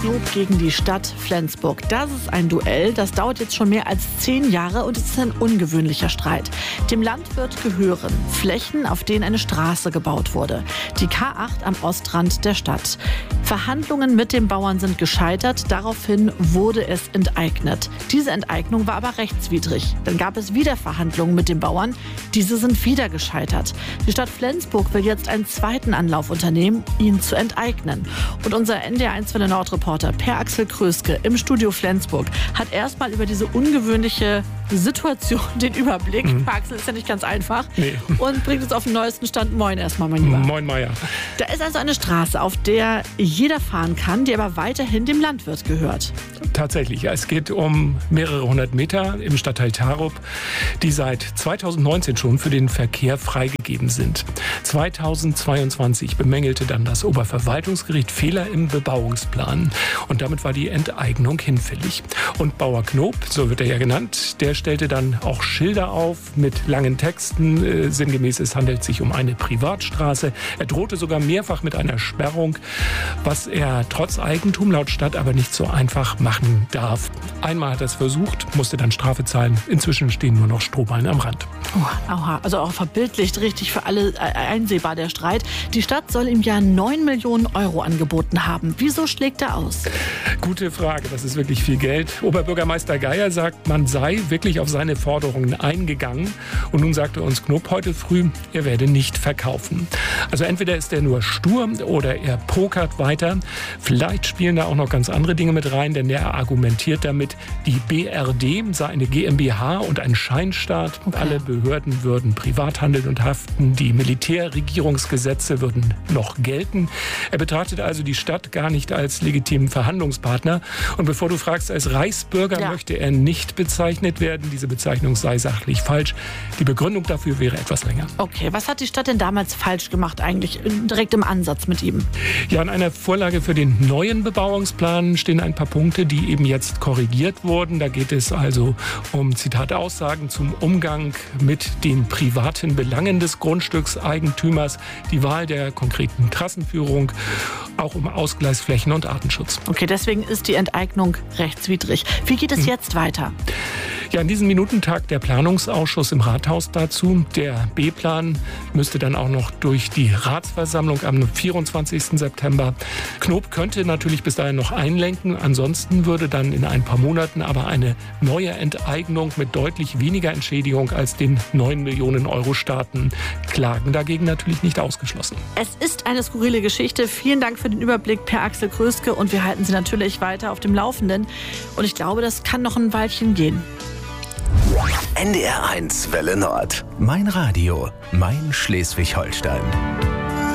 Knob gegen die Stadt Flensburg. Das ist ein Duell, das dauert jetzt schon mehr als 10 Jahre und es ist ein ungewöhnlicher Streit. Dem Landwirt gehören Flächen, auf denen eine Straße gebaut wurde. Die K8 am Ostrand der Stadt. Verhandlungen mit den Bauern sind gescheitert, daraufhin wurde es enteignet. Diese Enteignung war aber rechtswidrig. Dann gab es wieder Verhandlungen mit den Bauern, diese sind wieder gescheitert. Die Stadt Flensburg will jetzt einen zweiten Anlauf unternehmen, ihn zu enteignen. Und unser NDR1 Welle Nord-Reporter Per Axel Kröske im Studio Flensburg hat erstmal über diese ungewöhnliche Situation den Überblick. Per Axel ist ja nicht ganz einfach. Nee. Und bringt uns auf den neuesten Stand. Moin erstmal, mein Lieber. Moin, Meier. Da ist also eine Straße, auf der jeder fahren kann, die aber weiterhin dem Landwirt gehört. Tatsächlich, ja, es geht um mehrere hundert Meter im Stadtteil Tarup, die seit 2019 schon für den Verkehr freigegeben sind. 2022 bemängelte dann das Oberverwaltungsgericht Fehler im Bebauungsplan und damit war die Enteignung hinfällig. Und Bauer Knob, so wird er ja genannt, der stellte dann auch Schilder auf mit langen Texten. Sinngemäß, es handelt sich um eine Privatstraße. Er drohte sogar mehrfach mit einer Sperrung, was er trotz Eigentum laut Stadt aber nicht so einfach machen darf. Einmal hat er es versucht, musste dann Strafe zahlen. Inzwischen stehen nur noch Strohballen am Rand. Oh, aha, also auch verbildlicht richtig für alle einsehbar der Streit. Die Stadt soll ihm ja 9 Millionen Euro angeboten haben. Wieso schlägt er aus? Gute Frage, das ist wirklich viel Geld. Oberbürgermeister Geier sagt, man sei wirklich auf seine Forderungen eingegangen. Und nun sagte uns Knob heute früh, er werde nicht verkaufen. Also entweder ist er nur stur oder er pokert weiter. Vielleicht spielen da auch noch ganz andere Dinge mit rein, denn er argumentiert damit, die BRD sei eine GmbH und ein Scheinstaat. Okay. Alle Behörden würden privat handeln und haften. Die Militärregierungsgesetze würden noch gelten. Er betrachtet also die Stadt gar nicht als legitimen Verhandlungspartner. Und bevor du fragst, als Reichsbürger möchte er nicht bezeichnet werden. Diese Bezeichnung sei sachlich falsch. Die Begründung dafür wäre etwas länger. Okay, was hat die Stadt denn damals falsch gemacht eigentlich, direkt im Ansatz mit ihm? Ja, in einer Vorlage für den neuen Bebauungsplan stehen ein paar Punkte, die eben jetzt korrigiert wurden. Da geht es also um, Zitat, Aussagen zum Umgang mit den privaten Belangen des Grundstückseigentümers, die Wahl der konkreten Trassenführung, auch um Ausgleichsflächen und Artenschutz. Okay, deswegen ist die Enteignung rechtswidrig. Wie geht es jetzt weiter? Ja, in diesen Minuten tagt der Planungsausschuss im Rathaus dazu. Der B-Plan müsste dann auch noch durch die Ratsversammlung am 24. September. Knob könnte natürlich bis dahin noch einlenken. Ansonsten würde dann in ein paar Monaten aber eine neue Enteignung mit deutlich weniger Entschädigung als den 9 Millionen Euro starten. Klagen dagegen natürlich nicht ausgeschlossen. Es ist eine skurrile Geschichte. Vielen Dank für den Überblick, Per Axel Kröske. Und wir halten Sie natürlich weiter auf dem Laufenden. Und ich glaube, das kann noch ein Weilchen gehen. NDR1 Welle Nord. Mein Radio, mein Schleswig-Holstein.